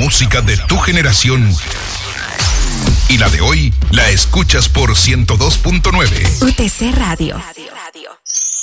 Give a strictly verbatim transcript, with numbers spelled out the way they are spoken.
música de tu generación y la de hoy la escuchas por ciento dos punto nueve. U T C Radio.